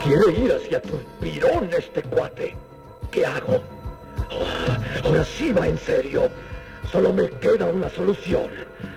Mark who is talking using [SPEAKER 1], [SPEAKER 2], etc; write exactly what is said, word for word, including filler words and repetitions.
[SPEAKER 1] Quiere ir hacia Turpirón este cuate. ¿Qué hago? Oh, ahora sí va en serio. Solo me queda una solución.